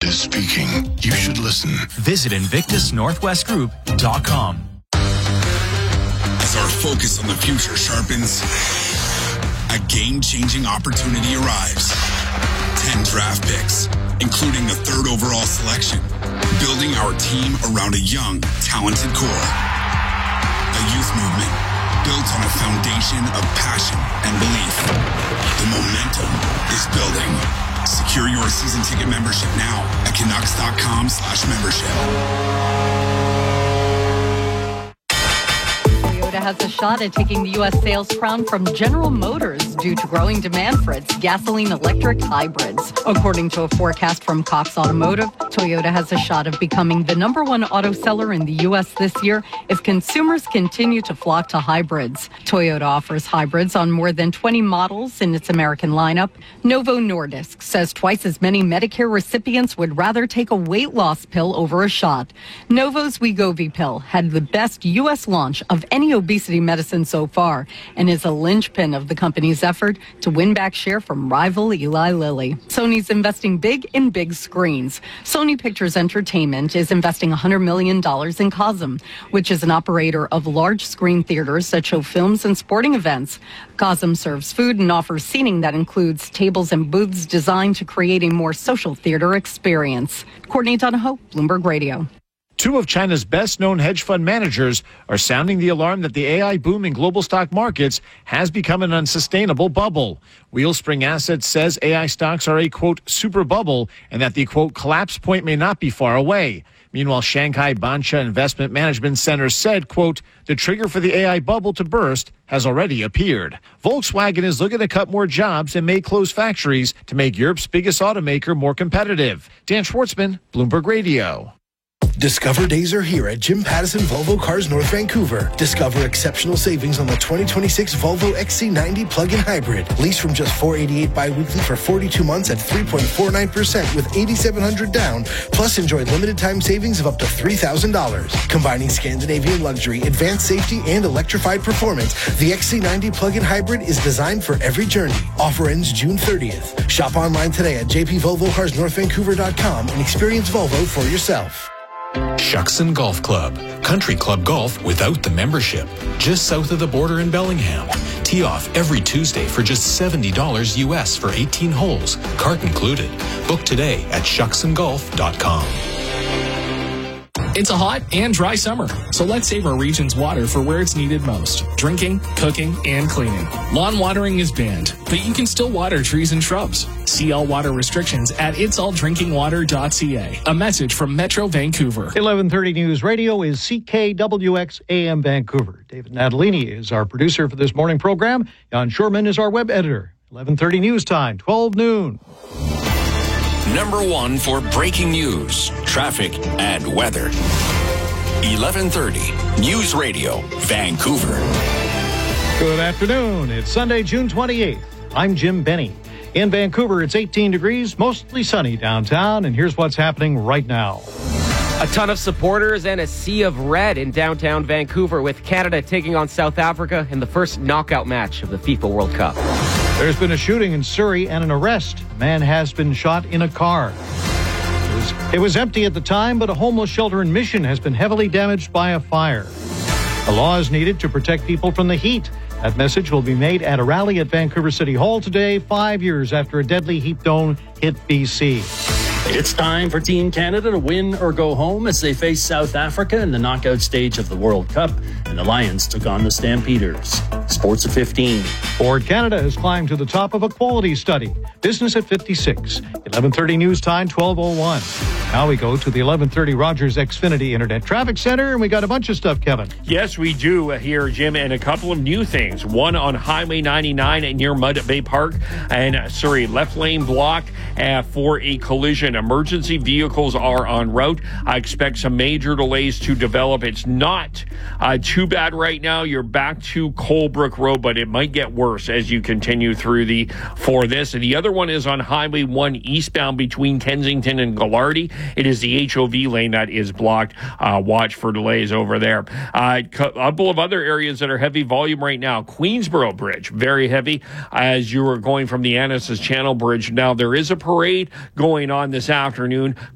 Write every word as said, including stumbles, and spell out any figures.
is speaking. You should listen. Visit invictus northwest group dot com. As our focus on the future sharpens, a game-changing opportunity arrives. Ten draft picks, including the third overall selection. Building our team around a young, talented core. A youth movement built on a foundation of passion and belief. The momentum is building. Secure your season ticket membership now at Canucks.com slash membership. Toyota has a shot at taking the U S sales crown from General Motors due to growing demand for its gasoline-electric hybrids. According to a forecast from Cox Automotive, Toyota has a shot of becoming the number one auto seller in the U S this year if consumers continue to flock to hybrids. Toyota offers hybrids on more than twenty models in its American lineup. Novo Nordisk says twice as many Medicare recipients would rather take a weight loss pill over a shot. Novo's Wegovy pill had the best U S launch of any obesity medicine so far and is a linchpin of the company's effort to win back share from rival Eli Lilly. Sony's investing big in big screens. Sony Pictures Entertainment is investing one hundred million dollars in Cosm, which is an operator of large screen theaters that show films and sporting events. Cosm serves food and offers seating that includes tables and booths designed to create a more social theater experience. Courtney Donahoe, Bloomberg Radio. Two of China's best-known hedge fund managers are sounding the alarm that the A I boom in global stock markets has become an unsustainable bubble. Wheelspring Assets says A I stocks are a, quote, super bubble and that the, quote, collapse point may not be far away. Meanwhile, Shanghai Bancha Investment Management Center said, quote, the trigger for the A I bubble to burst has already appeared. Volkswagen is looking to cut more jobs and may close factories to make Europe's biggest automaker more competitive. Dan Schwartzman, Bloomberg Radio. Discover days are here at Jim Pattison Volvo Cars North Vancouver. Discover exceptional savings on the twenty twenty-six Volvo X C ninety plug-in hybrid. Lease from just four hundred eighty-eight dollars bi-weekly for forty-two months at three point four nine percent with eight thousand seven hundred dollars down. Plus enjoy limited time savings of up to three thousand dollars. Combining Scandinavian luxury, advanced safety, and electrified performance, the X C ninety plug-in hybrid is designed for every journey. Offer ends June thirtieth. Shop online today at j p volvo cars north vancouver dot com and experience Volvo for yourself. Shuckson Golf Club. Country club golf without the membership. Just south of the border in Bellingham. Tee off every Tuesday for just seventy dollars U S for eighteen holes. Cart included. Book today at shuckson golf dot com. It's a hot and dry summer, so let's save our region's water for where it's needed most. Drinking, cooking, and cleaning. Lawn watering is banned, but you can still water trees and shrubs. See all water restrictions at its all drinking water dot c a. A message from Metro Vancouver. eleven thirty News Radio is C K W X A M Vancouver. David Natalini is our producer for this morning program. Jan Shurman is our web editor. eleven thirty News Time, twelve noon. Number one for breaking news, traffic, and weather. eleven thirty News Radio, Vancouver. Good afternoon. It's Sunday, June twenty-eighth. I'm Jim Benny. In Vancouver, it's eighteen degrees, mostly sunny downtown, and here's what's happening right now. A ton of supporters and a sea of red in downtown Vancouver with Canada taking on South Africa in the first knockout match of the FIFA World Cup. There's been a shooting in Surrey and an arrest. A man has been shot in a car. It was, it was empty at the time, but a homeless shelter in Mission has been heavily damaged by a fire. A law is needed to protect people from the heat. That message will be made at a rally at Vancouver City Hall today, five years after a deadly heat dome hit B C. It's time for Team Canada to win or go home as they face South Africa in the knockout stage of the World Cup, and the Lions took on the Stampeders. Sports at fifteen. Ford Canada has climbed to the top of a quality study. Business at fifty-six. eleven thirty News Time, twelve oh one. Now we go to the eleven thirty Rogers Xfinity Internet Traffic Center, and we got a bunch of stuff, Kevin. Yes, we do here, Jim, and a couple of new things. One on Highway ninety-nine near Mud Bay Park, and uh, sorry, left lane block uh, for a collision. Emergency vehicles are en route. I expect some major delays to develop. It's not uh, too bad right now. You're back to Colebrook Road, but it might get worse as you continue through the for this. And the other one is on Highway one eastbound between Kensington and Gallardi. It is the H O V lane that is blocked. Uh, watch for delays over there. Uh, a couple of other areas that are heavy volume right now. Queensboro Bridge, very heavy as you are going from the Annis's Channel Bridge. Now, there is a parade going on this afternoon.